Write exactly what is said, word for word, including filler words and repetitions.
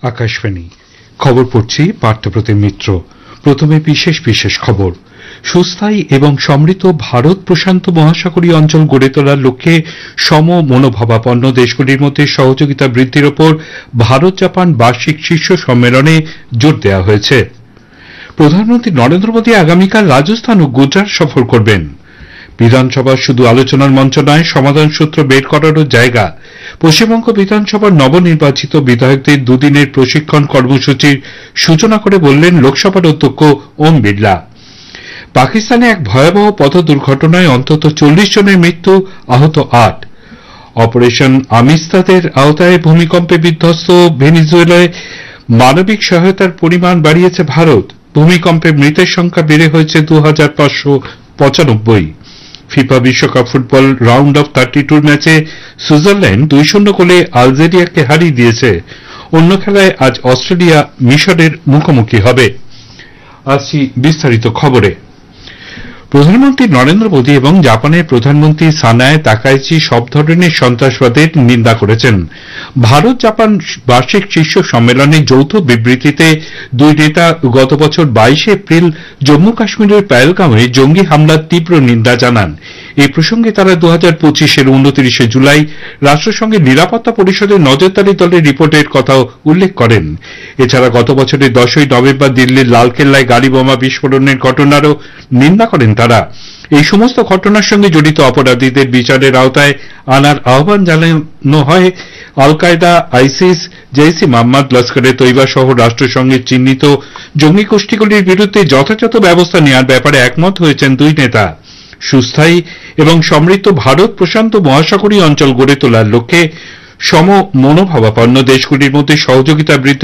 আকাশবাণী খবর পড়ছি পার্থপ্রতিম মিত্র। প্রথমে বিশেষ বিশেষ খবর। সুস্থায়ী এবং সমৃদ্ধ ভারত প্রশান্ত মহাসাগরীয় অঞ্চল গড়ে তোলার লক্ষ্যে সম মনোভাবাপন্ন দেশগুলির মধ্যে সহযোগিতা বৃদ্ধির ওপর ভারত জাপান বার্ষিক শীর্ষ সম্মেলনে জোর দেওয়া হয়েছে। প্রধানমন্ত্রী নরেন্দ্র মোদী আগামীকাল রাজস্থান ও গুজরাট সফর করবেন। বিধানসভা শুধু আলোচনার মঞ্চ নয়, সমাধান সূত্র বের করারও জায়গা। পশ্চিমবঙ্গ বিধানসভার নবনির্বাচিত বিধায়কদের দুদিনের প্রশিক্ষণ কর্মসূচির সূচনা করে বললেন লোকসভার অধ্যক্ষ ওম বিড়লা। পাকিস্তানে এক ভয়াবহ পথ দুর্ঘটনায় অন্তত চল্লিশ জনের মৃত্যু, আহত আট। অপারেশন আমিস্তাদের আওতায় ভূমিকম্পে বিধ্বস্ত ভেনিজুয়েলায় মানবিক সহায়তার পরিমাণ বাড়িয়েছে ভারত। ভূমিকম্পে মৃতের সংখ্যা বেড়ে হয়েছে দু হাজার পাঁচশো পঁচানব্বই। ফিফা বিশ্বকাপ ফুটবল রাউন্ড অফ থার্টি টুর ম্যাচে সুইজারল্যান্ড দুই শূন্য গোলে আলজেরিয়াকে হারিয়ে দিয়েছে। অন্য খেলায় আজ অস্ট্রেলিয়া মিশরের মুখোমুখি হবে। আসছি বিস্তারিত খবরে। প্রধানমন্ত্রী নরেন্দ্র মোদী এবং জাপানের প্রধানমন্ত্রী সানায়ে তাকাইচি সব ধরনের সন্ত্রাসবাদের নিন্দা করেছেন। ভারত জাপান বার্ষিক শীর্ষ সম্মেলনে যৌথ বিবৃতিতে দুই নেতা গত বছর বাইশে এপ্রিল জম্মু কাশ্মীরের পেহেলগাঁওয়ে জঙ্গি হামলার তীব্র নিন্দা জানান। এই প্রসঙ্গে তারা দু হাজার পঁচিশের উনত্রিশে জুলাই রাষ্ট্রসংঘের নিরাপত্তা পরিষদের নজরদারি দলের রিপোর্টের কথাও উল্লেখ করেন। এছাড়া গত বছরের দশই নভেম্বর দিল্লির লালকেল্লায় গাড়ি বোমা বিস্ফোরণের ঘটনারও নিন্দা করেন তারা। এই সমস্ত ঘটনার সঙ্গে জড়িত অপরাধীদের বিচারের আওতায় আনার আহ্বান জানানো হয়। আল কায়দা, আইসিস, জেইশ-ই মোহাম্মদ, লস্করে তৈবা সহ রাষ্ট্রসংঘের চিহ্নিত জঙ্গি গোষ্ঠীগুলির বিরুদ্ধে যথাযথ ব্যবস্থা নেওয়ার ব্যাপারে একমত হয়েছেন দুই নেতা। সুস্থায়ী এবং সমৃদ্ধ ভারত প্রশান্ত মহাসাগরীয় অঞ্চল গড়ে তোলার লক্ষ্যে সম মনোভাবাপন্ন দেশগুলির মধ্যে সহযোগিতা বৃদ্ধি